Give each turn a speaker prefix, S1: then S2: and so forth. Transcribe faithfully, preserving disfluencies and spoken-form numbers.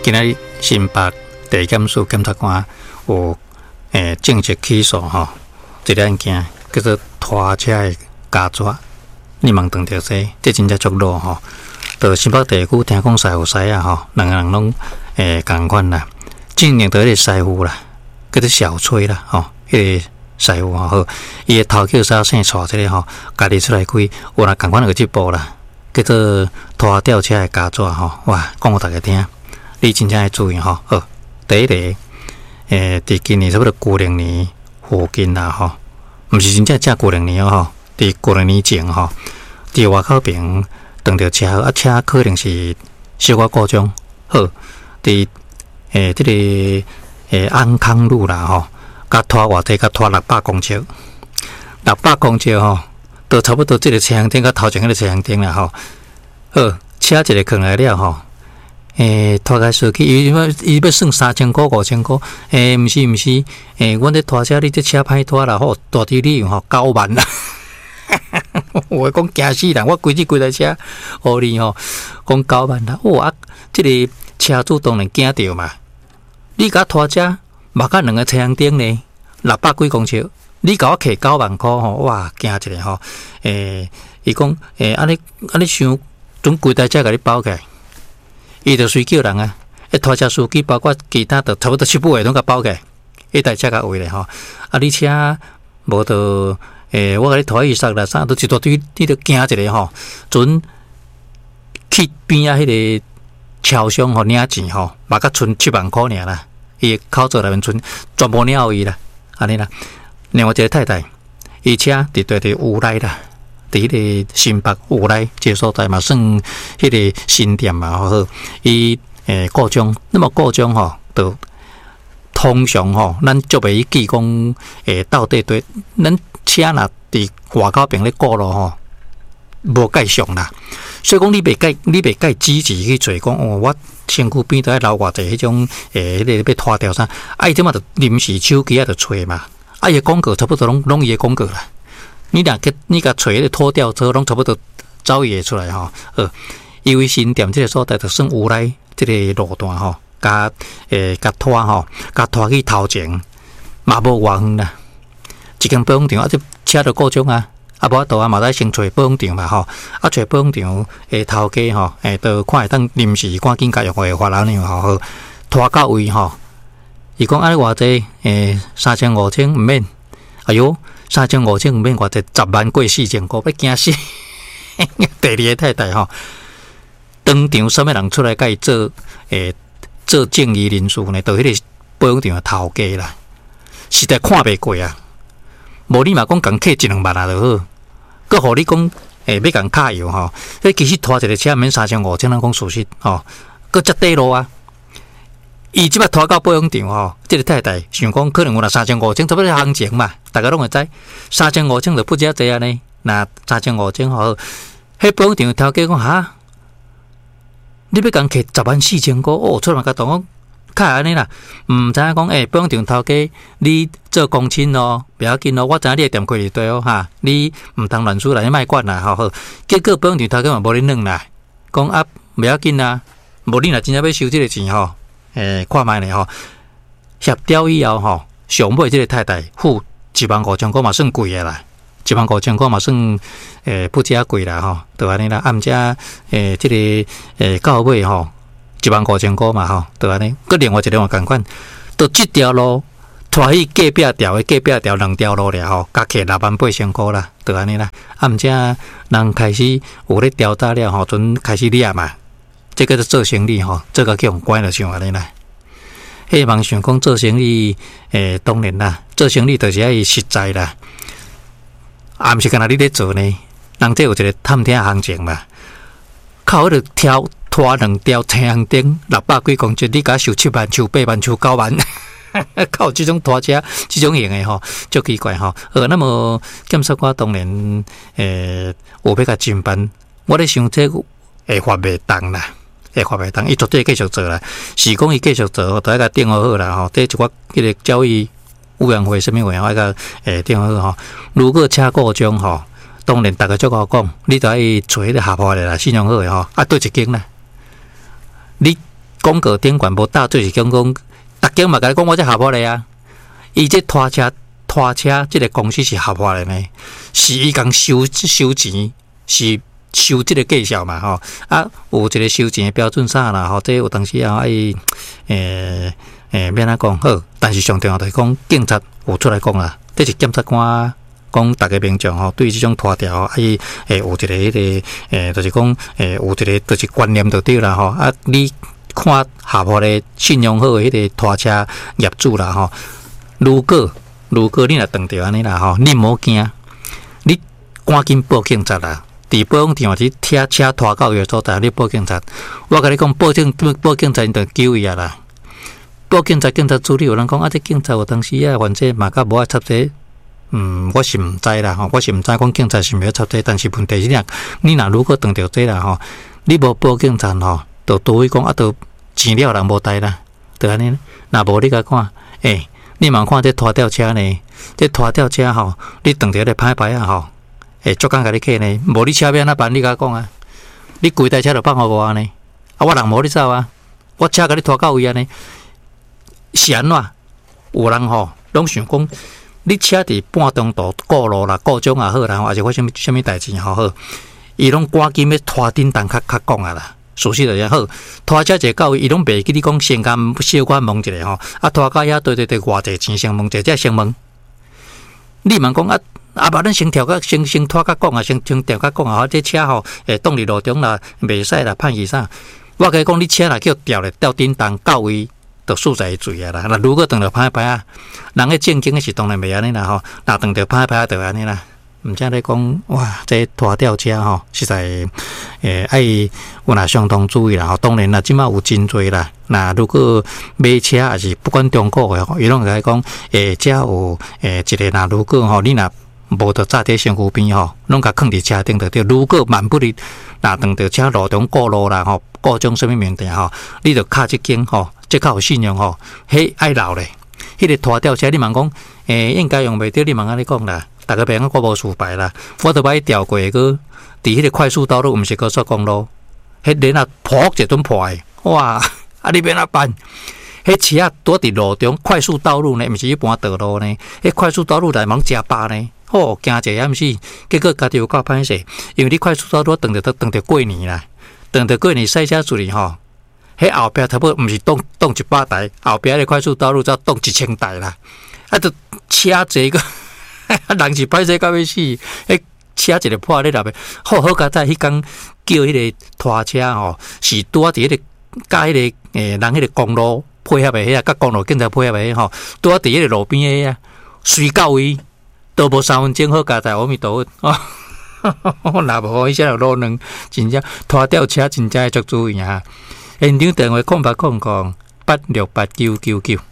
S1: 今仔日新北地检署检察官有诶正式起诉吼，一个案件叫做拖车的加抓。你问当着说，这真正足路吼。到新北地区听讲师傅师啊吼，两个人拢诶共款啦。证明到迄个师傅啦，叫做小崔啦吼，迄、那个师傅吼好，伊个头叫啥姓错这个吼，家己出来开，有若共款个节部啦，叫做拖吊车的加抓吼，哇，讲互大家听，你真正要注意吼。好，第一个。诶，伫今年差不多旧历年附近啦吼，毋是真正正旧历年哦吼，伫旧历年前吼，伫外口边撞着车，啊车可能是小可故障，好，伫诶即、这个诶安康路啦吼，甲拖偌济，甲拖六百公尺，六百公尺吼，都差不多即个车厢顶甲头前迄个车厢顶啦吼，好，车一个扛来了吼。诶，拖开司机，伊要伊要算三千块、五千块。诶，毋是毋是，诶，阮咧拖车，你这车歹拖啦，吼，大滴你用吼九万啦。我讲惊死人，我规只规台车，互你吼讲九万啦。哇、哦，啊，这个车主当然惊着嘛。你甲拖车，嘛甲两个车厢顶呢，六百几公尺，你甲我摕九万块吼，哇，惊一个吼。诶，伊讲诶，安尼安尼想，总规台车甲你包起来。伊就随叫人啊，一拖车司机包括其他的差不多七八个拢甲包起来，一台车甲围咧吼。啊，你车无到诶，我甲你拖伊塞啦，啥都一大堆，你都惊一个吼。准去边啊，迄个超商吼领钱吼，嘛甲剩七万块尔啦。伊口座内面剩全部领互伊啦，安尼啦。另外一个太太，伊车伫对伫有来啦。伫迄个新北有来这个所在嘛，算迄个新店嘛，好，伊诶故障，那么故障吼，就通常吼，咱就袂记讲诶到底对，咱车若伫外口边咧过路吼，无介上啦，所以讲你袂介，你袂介积极去找讲哦，我身躯边都爱留偌济迄种诶，迄、那个要拖掉啥，啊伊即马就临时手机啊就找嘛，啊伊广告差不多拢拢伊诶广告啦。你若个你甲找迄个拖吊车，拢差不多走伊会出来吼。呃，因为新店即个所在就算有来即个路段吼，甲诶甲拖吼，甲拖去头前，嘛无偌远啦。一间保养厂啊，这车就故障啊，啊无法度啊，嘛得先找保养厂嘛吼。啊找保养厂诶头家吼，诶都看会当临时赶紧甲用户发人样吼好，拖到位吼。伊讲安尼偌济诶三千五千毋免，哎哟。三千五千毋免偌济，十万过四千块，要惊死！第二个太太吼，当场什么人出来甲伊做诶做正义人士呢？就迄个保养厂头家啦，实在看袂过啊！无你嘛讲共客一两万啊就好，佮互你讲诶要共卡油吼，迄其实拖一个车免三千五千，咱讲事实吼，佮遮底路啊！伊即摆拖到保养厂吼，即、这个太太想讲可能有若三千五千，差不多行情嘛，大家拢会知。三千五千就不遮济安尼，那三千五千吼，迄保养厂头家讲哈，你要共摕十万四千块，哦，出来甲同讲，较安尼啦，毋知影讲诶，保养厂头家你做公亲咯，不要紧咯，我知影你诶店开伫对哦哈，你毋通乱输啦，你莫管啦，吼好。结果保养厂头家嘛无咧软啦，讲啊，不要紧啦，无你若真正要收即个钱吼。诶，看卖咧吼，协调以后吼，上尾即个太太付一万五千块嘛算贵诶啦，一万五千块嘛算诶不遮贵啦吼，就安尼啦。暗遮诶即、这个诶到尾吼，一万五千块嘛吼，就安尼。佮另外一个话共款，就即条路拖去隔壁条诶，隔壁条两条路了吼，加起六万八千块啦，就安尼啦。暗遮人开始有咧调查了吼，阵开始掠嘛。这个是做生意吼，这个叫用乖了像安尼啦。迄人想讲做生意，诶、欸，当然啦，做生意就是爱实在啦。啊，毋是干那你咧做呢？人这有一个探听行情嘛。靠，迄个挑拖两条车行顶六百几公斤，你甲收七万、收八万、收九万，靠这种拖车、这种型的吼，足奇怪吼。呃，那么检察官当然诶，有要甲侦办，我咧想这会发袂动啦。会发袂动，伊绝对继续做啦。是讲伊继续做，就爱甲定好好啦吼。这一寡迄个交易委员会什么委员会甲诶定好吼。如果车故障吼，当然大家足好讲，你就爱找迄个合法的啦，信用好的吼，啊对一间啦。你广告顶管无打，就是讲讲，逐间嘛甲你讲我这合法的啊。伊这拖车拖车这个公司是合法的呢，是伊共收收钱，是收这个计数嘛吼。啊，有一个收钱的标准啥啦吼，这有当时啊爱诶诶免哪讲好，但是上重要就是讲警察有出来讲啦，这是检察官。讲大家民众吼，对这种拖吊啊，伊诶有一个迄、那个诶，就是讲诶有一个就是观念就对啦吼。啊，你看合法的信用好的迄个拖车业主啦吼，如果如果你若撞着安尼啦吼，你莫惊，你赶紧报警察啦。伫保养店或者车车拖到个所在，你报警察。我甲你讲，报警报警察因着救伊啊啦。报警察警察处理有人讲啊，这警察有当时啊，反正嘛甲无爱插这。嗯，我是毋知啦吼，我是毋知讲警察是毋要插这，但是问题是若你若如果撞着这啦吼，你无报警察吼，就倒位讲啊，都钱了人无带啦，就安尼。若无你甲看，诶、欸，你嘛看这拖吊车呢，这拖吊车吼，你撞着咧歹歹啊吼，诶，足敢甲你客呢，无你车要安怎办？你甲讲啊，你规台车就放互我安尼，啊，我人无你走啊，我车甲你拖到位安尼，是安怎？有人吼，拢想讲。你车伫半中途过路啦、故障也好啦，还是发生什么代志好好，伊拢赶紧要拖叮当较较讲啊啦。事实就是好，拖车一个到位，伊拢袂记你讲先甲小可问一下吼，啊拖到遐对对对，偌济钱先问一下，才先问。你问讲啊啊，把咱先调个先先拖较讲啊，先先调较讲啊，这车吼诶，挡伫路中啦，袂使啦，判伊啥？我甲你讲，你车若叫调咧，调叮当到位。就数在罪啊啦！那如果撞到歹歹啊，人个正经是当然袂安尼啦吼。那撞到歹歹啊，就安尼啦。毋则咧讲哇，这拖吊车吼，实在诶爱有若相当注意啦吼。当然啦，即马有真多啦。那如果买车也是不管中国诶，伊拢来讲诶，遮有诶一个那如果吼，你若无得早伫身躯边吼，拢甲囥伫车顶就对。如果万不利，那撞到车路中过路啦吼，各种什么问题吼，你就卡一间吼。这较有信用吼，迄爱留咧。迄、那个拖吊车，你问讲，诶、欸，应该用袂着？你问安尼讲啦，大家别讲我无事牌啦，我都把伊调过个，伫迄个快速道路，毋是高速公路，迄连啊破一顿破诶，哇！啊，你要哪办？迄车啊躲伫路中，快速道路呢，毋是一般道路呢，迄快速道路来忙加巴呢，吼，惊者也毋是，结果家己有够歹势，因为你快速道路等着等着过年啦，等着过年赛车处理吼。迄后壁差不多毋是动动一百台，后壁的快速道路才动一千台啦。啊，都车坐个，人是歹势到要死。迄车一个破咧入去，好好佳在迄工叫迄个拖车吼，是拄啊伫迄个甲迄个诶人迄个公路配合诶，遐甲公路警察配合诶吼，拄啊伫迄个路边诶啊，随到位都无三分钟好佳在阿弥陀佛哦。若无迄些路两真正拖吊车真正要足注意啊！现场电话空八空空八六八九九九。